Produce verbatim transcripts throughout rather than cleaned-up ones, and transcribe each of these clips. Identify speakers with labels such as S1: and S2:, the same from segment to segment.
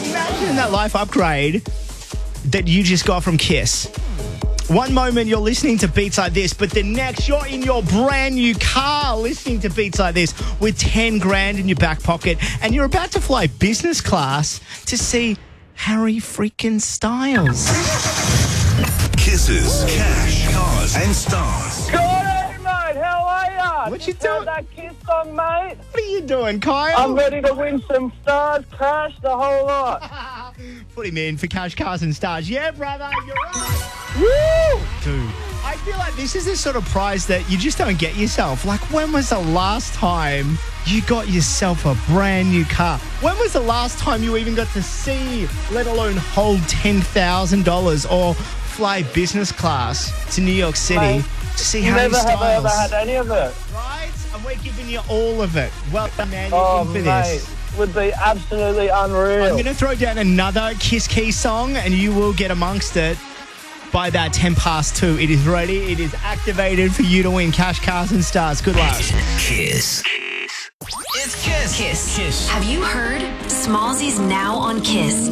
S1: Imagine that life upgrade that you just got from Kiss. One moment you're listening to beats like this, but the next you're in your brand new car listening to beats like this with ten grand in your back pocket, and you're about to fly business class to see Harry freaking Styles.
S2: Kisses, cash, cars, and stars.
S3: Good day, mate. How are ya?
S1: What you
S3: Just heard
S1: doing?
S3: that Kiss song, mate?
S1: What are you doing, Kyle?
S3: I'm ready to win some stars, cash, the whole lot.
S1: Put him in for cash, cars, and stars. Yeah, brother, you're right.
S3: Woo!
S1: Dude, I feel like this is the sort of prize that you just don't get yourself. Like, when was the last time you got yourself a brand new car? When was the last time you even got to see, let alone hold ten thousand dollars or fly business class to New York City
S3: Mate,
S1: to see Harry
S3: Never
S1: Styles?
S3: have I ever had any of it.
S1: Right? And we're giving you all of it. Well done, man. You're
S3: Oh,
S1: in for
S3: mate.
S1: this.
S3: Would be absolutely unreal.
S1: I'm going to throw down another Kiss Key song and you will get amongst it by about ten past two. It is ready. It is activated for you to win cash, cars, and stars. Good luck.
S2: Kiss.
S4: It's Kiss. Kiss. Kiss. Have you heard? Smallzy's now on Kiss.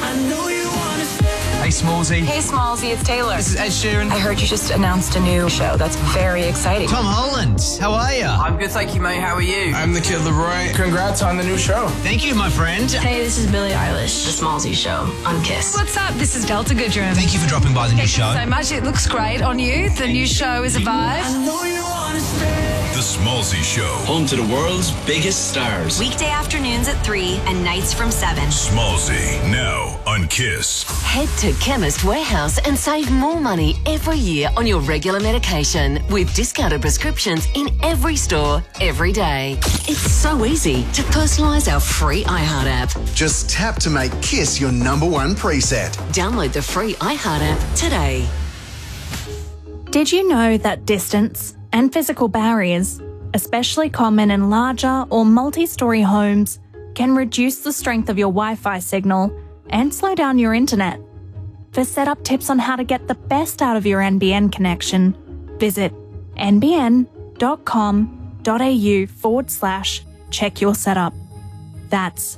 S5: Hey, Smallzy.
S6: Hey, Smallzy, it's Taylor.
S5: This is Ed Sheeran.
S6: I heard you just announced a new show. That's very exciting.
S5: Tom Holland. How are you?
S7: I'm good, thank you, mate. How are you?
S8: I'm the Kid Leroy. Congrats on the new show.
S5: Thank you, my friend.
S4: Hey, this is Billie Eilish. The Smallzy Show on Kiss.
S6: What's up? This is Delta Goodrum.
S5: Thank you for dropping by the new show.
S6: So much. It looks great on you. The new show is a vibe.
S2: The Smallzy Show.
S9: Home to the world's biggest stars.
S4: Weekday afternoons at three and nights from seven.
S2: Smallzy, now on Kiss.
S10: Head to Chemist Warehouse and save more money every year on your regular medication with discounted prescriptions in every store, every day. It's so easy to personalise our free iHeart app.
S11: Just tap to make Kiss your number one preset.
S10: Download the free iHeart app today.
S12: Did you know that distance and physical barriers, especially common in larger or multi-storey homes, can reduce the strength of your Wi-Fi signal and slow down your internet? For setup tips on how to get the best out of your N B N connection, visit nbn.com.au forward slash check your setup. That's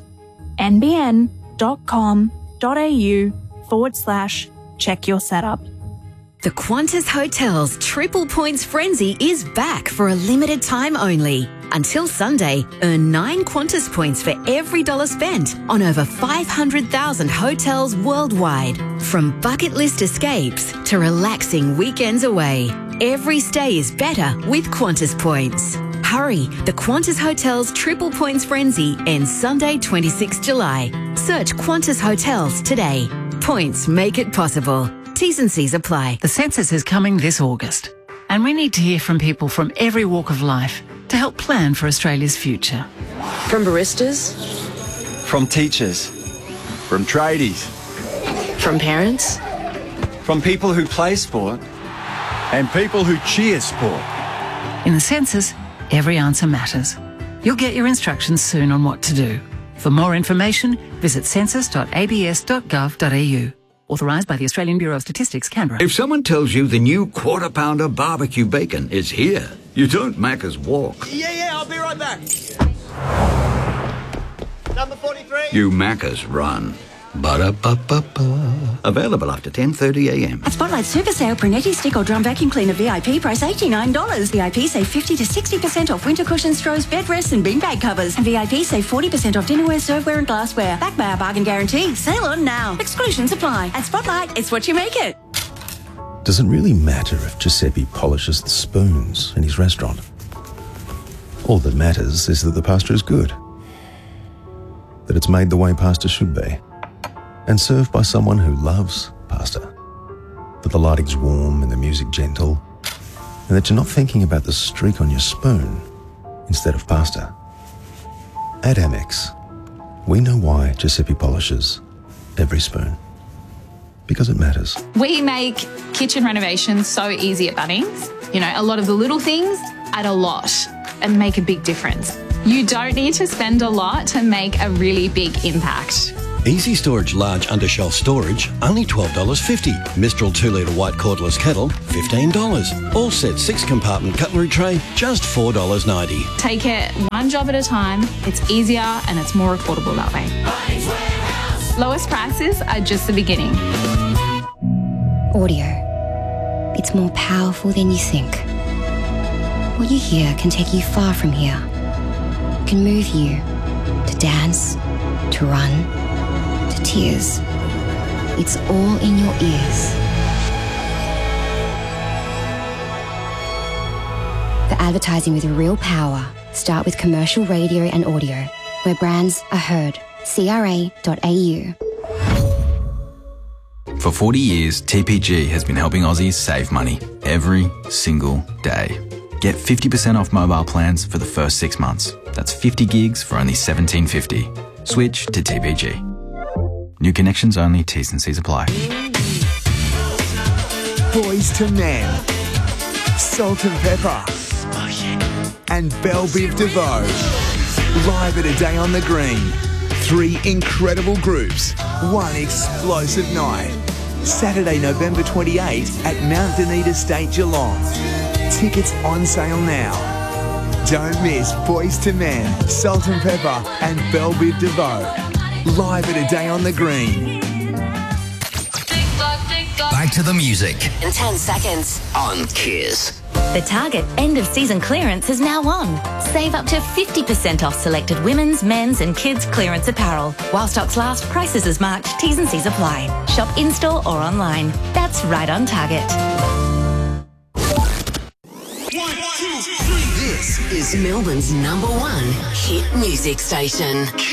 S12: nbn.com.au forward slash check your setup.
S4: The Qantas Hotels Triple Points Frenzy is back for a limited time only. Until Sunday, earn nine Qantas points for every dollar spent on over five hundred thousand hotels worldwide. From bucket list escapes to relaxing weekends away, every stay is better with Qantas points. Hurry, the Qantas Hotels Triple Points Frenzy ends Sunday, twenty-sixth of July. Search Qantas Hotels today. Points make it possible. T's and C's apply.
S13: The census is coming this August, and we need to hear from people from every walk of life to help plan for Australia's future.
S14: From baristas,
S15: from teachers, from tradies,
S14: from parents,
S15: from people who play sport, and people who cheer sport.
S13: In the census, every answer matters. You'll get your instructions soon on what to do. For more information, visit census dot a b s dot gov dot a u. Authorised by the Australian Bureau of Statistics, Canberra.
S16: If someone tells you the new Quarter Pounder barbecue bacon is here, you don't Macca's walk.
S1: Yeah, yeah, I'll be right back. Number forty-three.
S16: You Macca's run. Ba-da-ba-ba-ba. Available after ten thirty a m.
S17: At Spotlight Super Sale, Brunetti Stick or Drum Vacuum Cleaner V I P price eighty-nine dollars. V I P save fifty to sixty percent off winter cushions, throws, bed rests and beanbag covers. And V I P save forty percent off dinnerware, serveware and glassware. Backed by our bargain guarantee. Sale on now. Exclusions apply. At Spotlight, it's what you make it.
S18: Does it really matter if Giuseppe polishes the spoons in his restaurant? All that matters is that the pasta is good. That it's made the way pasta should be. And served by someone who loves pasta. That the lighting's warm and the music gentle. And that you're not thinking about the streak on your spoon instead of pasta. At Amex, we know why Giuseppe polishes every spoon. Because it matters.
S19: We make kitchen renovations so easy at Bunnings. You know, a lot of the little things add a lot and make a big difference. You don't need to spend a lot to make a really big impact.
S20: Easy Storage Large Undershelf Storage, only twelve dollars fifty. Mistral two litre White Cordless Kettle, fifteen dollars. All set six compartment cutlery tray, just four dollars ninety.
S19: Take it one job at a time. It's easier and it's more affordable that way. Lowest prices are just the beginning.
S7: Audio. It's more powerful than you think. What you hear can take you far from here. It can move you to dance, to run, to tears. It's all in your ears. For advertising with real power, start with commercial radio and audio, where brands are heard. C R A dot A U.
S21: For forty years, T P G has been helping Aussies save money every single day. Get fifty percent off mobile plans for the first six months. That's fifty gigs for only seventeen fifty. Switch to T P G. New connections only, T's and C's apply.
S22: Boys to Men, Salt and Pepper, and Belle Biv DeVoe. Live at A Day on the Green. Three incredible groups, one explosive night. Saturday, November twenty-eighth at Mount Dunedin Estate, Geelong. Tickets on sale now. Don't miss Boys to Men, Salt and Pepper and Belle Biv DeVoe. Live at A Day on the Green.
S2: Back to the music
S10: In ten seconds.
S2: on Kiss.
S23: The Target end of season clearance is now on. Save up to fifty percent off selected women's, men's and kids clearance apparel. While stocks last, prices as marked, T's and C's apply. Shop in-store or online. That's right on Target.
S10: This is Melbourne's number one hit music station.